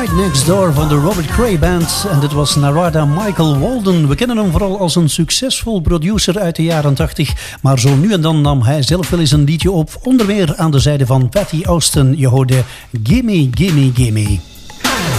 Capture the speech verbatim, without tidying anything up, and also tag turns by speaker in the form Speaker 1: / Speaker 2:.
Speaker 1: Right Next Door van de Robert Cray Band. En dit was Narada Michael Walden. We kennen hem vooral als een succesvol producer uit de jaren tachtig. Maar zo nu en dan nam hij zelf wel eens een liedje op. Onder meer aan de zijde van Patti Austin. Je hoorde Gimme, Gimme, Gimme.